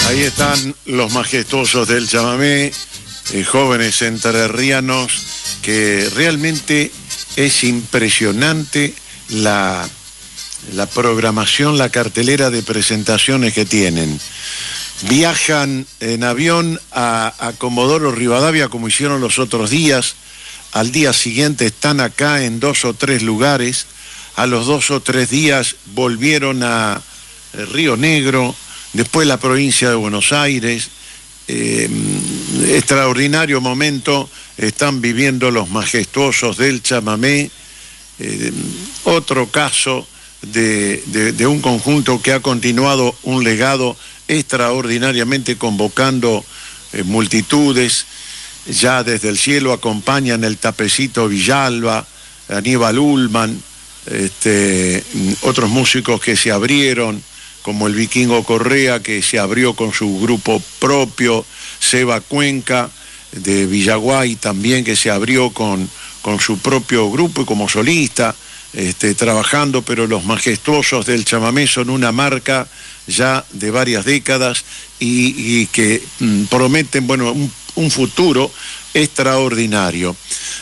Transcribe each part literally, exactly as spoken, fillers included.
Ahí están los majestuosos del chamamé, eh, jóvenes entrerrianos, que realmente es impresionante la, la programación, la cartelera de presentaciones que tienen. Viajan en avión a, a Comodoro Rivadavia como hicieron los otros días. Al día siguiente están acá en dos o tres lugares. A los dos o tres días volvieron a Río Negro, después la provincia de Buenos Aires. Eh, extraordinario momento están viviendo los majestuosos del chamamé. Eh, otro caso de, de, de un conjunto que ha continuado un legado extraordinariamente convocando eh, multitudes. Ya desde el cielo acompañan el Tapecito Villalba, Aníbal Ullman, este, otros músicos que se abrieron, como el Vikingo Correa, que se abrió con su grupo propio, Seba Cuenca de Villaguay también, que se abrió con, con su propio grupo y como solista, este, trabajando, pero los majestuosos del chamamé son una marca ya de varias décadas y, y que mm, prometen, bueno, un, un futuro extraordinario.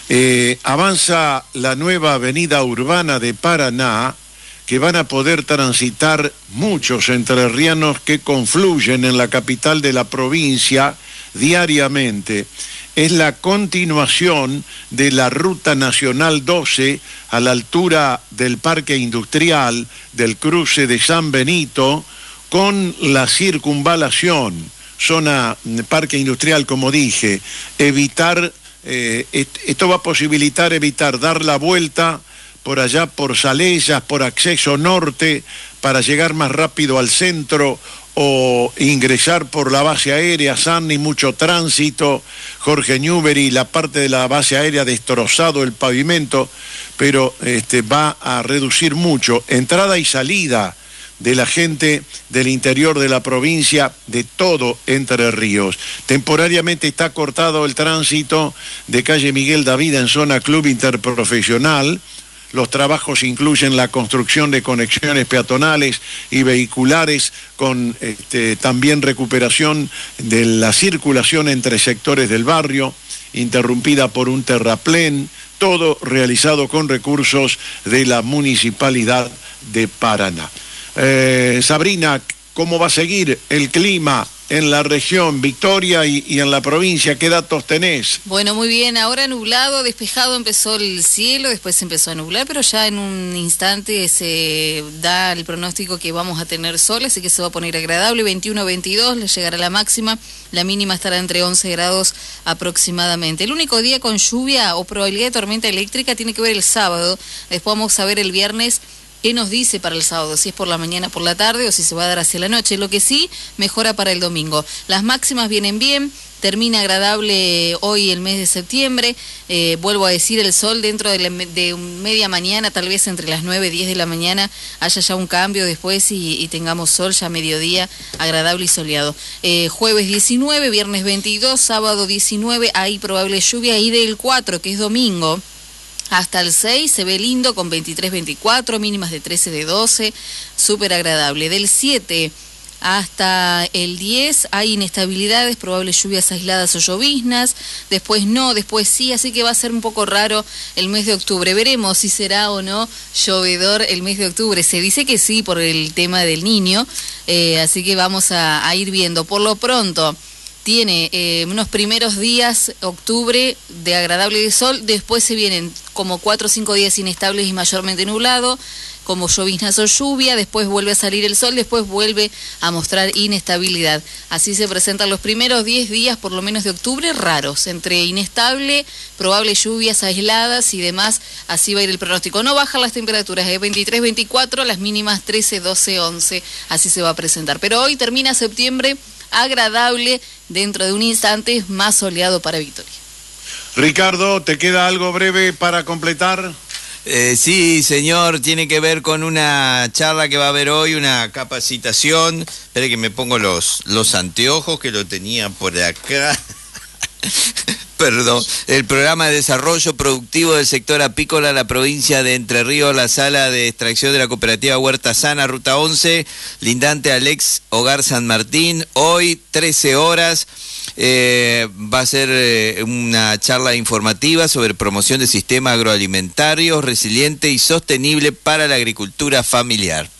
Eh, avanza la nueva avenida urbana de Paraná, que van a poder transitar muchos entrerrianos que confluyen en la capital de la provincia diariamente. Es la continuación de la Ruta Nacional doce a la altura del Parque Industrial, del cruce de San Benito, con la circunvalación, zona Parque Industrial, como dije. Evitar, eh, esto va a posibilitar evitar dar la vuelta por allá por Salellas, por acceso norte, para llegar más rápido al centro, o ingresar por la base aérea, Sanni, mucho tránsito, Jorge Newbery, la parte de la base aérea destrozado el pavimento, pero este, va a reducir mucho entrada y salida de la gente del interior de la provincia, de todo Entre Ríos. Temporariamente está cortado el tránsito de calle Miguel David en zona Club Interprofesional. Los trabajos incluyen la construcción de conexiones peatonales y vehiculares, con este, también recuperación de la circulación entre sectores del barrio, interrumpida por un terraplén, todo realizado con recursos de la Municipalidad de Paraná. Eh, Sabrina, ¿cómo va a seguir el clima en la región Victoria y, y en la provincia? ¿Qué datos tenés? Bueno, muy bien, ahora nublado, despejado empezó el cielo, después se empezó a nublar, pero ya en un instante se da el pronóstico que vamos a tener sol, así que se va a poner agradable, veintiuno a veintidós, le llegará la máxima, la mínima estará entre once grados aproximadamente. El único día con lluvia o probabilidad de tormenta eléctrica tiene que ver el sábado, después vamos a ver el viernes qué nos dice para el sábado, si es por la mañana, por la tarde o si se va a dar hacia la noche. Lo que sí, mejora para el domingo. Las máximas vienen bien, termina agradable hoy el mes de septiembre. Eh, vuelvo a decir, el sol dentro de, la, de media mañana, tal vez entre las nueve y diez de la mañana, haya ya un cambio después y, y tengamos sol ya a mediodía, agradable y soleado. Eh, jueves diecinueve, viernes veintidós, sábado diecinueve, hay probable lluvia, y del cuatro, que es domingo, hasta el seis se ve lindo con veintitrés, veinticuatro, mínimas de trece, de doce, súper agradable. Del siete hasta el diez hay inestabilidades, probables lluvias aisladas o lloviznas, después no, después sí, así que va a ser un poco raro el mes de octubre. Veremos si será o no llovedor el mes de octubre. Se dice que sí por el tema del niño, eh, así que vamos a, a ir viendo. Por lo pronto tiene eh, unos primeros días, octubre, de agradable de sol, después se vienen como cuatro o cinco días inestables y mayormente nublado, como lloviznas o lluvia, después vuelve a salir el sol, después vuelve a mostrar inestabilidad. Así se presentan los primeros diez días, por lo menos de octubre, raros, entre inestable, probables lluvias aisladas y demás. Así va a ir el pronóstico. No bajan las temperaturas, de veintitrés, veinticuatro, las mínimas trece, doce, once, así se va a presentar. Pero hoy termina septiembre agradable, dentro de un instante más soleado para Victoria. Ricardo, ¿te queda algo breve para completar? Eh, sí, señor, tiene que ver con una charla que va a haber hoy, una capacitación. Espere que me pongo los, los anteojos, que lo tenía por acá. Perdón, el programa de desarrollo productivo del sector apícola, la provincia de Entre Ríos, la sala de extracción de la cooperativa Huerta Sana, Ruta once, lindante Alex Hogar San Martín. Hoy, trece horas, eh, va a ser eh, una charla informativa sobre promoción de sistema agroalimentario resiliente y sostenible para la agricultura familiar.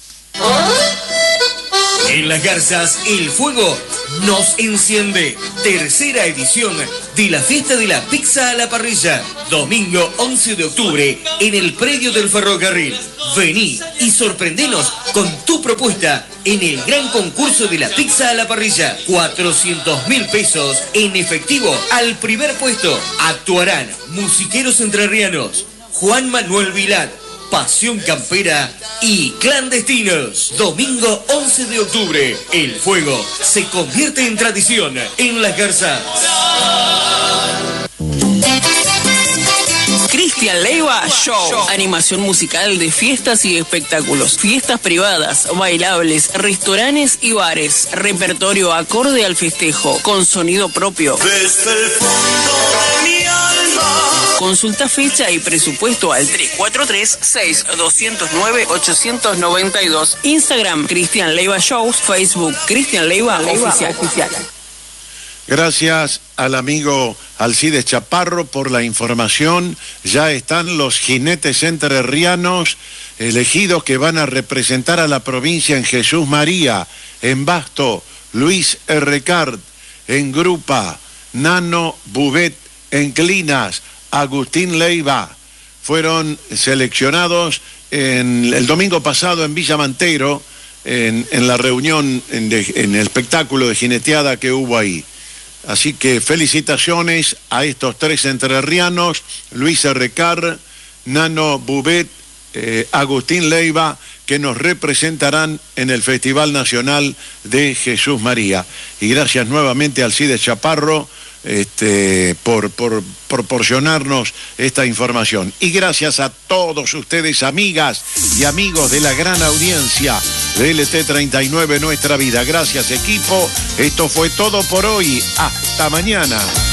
En Las Garzas, el fuego nos enciende. Tercera edición de la fiesta de la pizza a la parrilla. Domingo once de octubre en el predio del ferrocarril. Vení y sorprendenos con tu propuesta en el gran concurso de la pizza a la parrilla. cuatrocientos mil pesos en efectivo al primer puesto. Actuarán musiqueros entrerrianos, Juan Manuel Vilar, Pasión Campera y Clandestinos. Domingo once de octubre, el fuego se convierte en tradición en Las Garzas. Cristian Leiva Show. Animación musical de fiestas y espectáculos. Fiestas privadas, bailables, restaurantes y bares. Repertorio acorde al festejo, con sonido propio. Desde el fondo de mi alma. Consulta fecha y presupuesto al tres cuatro tres, seis dos cero nueve, ocho nueve dos. Instagram, Cristian Leiva Shows. Facebook, Cristian Leiva, Leiva Oficial. Oficial. Gracias al amigo Alcides Chaparro por la información. Ya están los jinetes entrerrianos elegidos que van a representar a la provincia en Jesús María, en Basto, Luis Errecard, en Grupa, Nano Bubet, en Clinas, Agustín Leiva. Fueron seleccionados en, el domingo pasado en Villa Mantero, en, en la reunión, en, de, en el espectáculo de jineteada que hubo ahí. Así que felicitaciones a estos tres entrerrianos, Luis Errecar, Nano Bubet, eh, Agustín Leiva, que nos representarán en el Festival Nacional de Jesús María. Y gracias nuevamente a Alcides Chaparro este, por, por proporcionarnos esta información. Y gracias a todos ustedes, amigas y amigos de la gran audiencia de L T treinta y nueve Nuestra Vida. Gracias, equipo. Esto fue todo por hoy. Hasta mañana.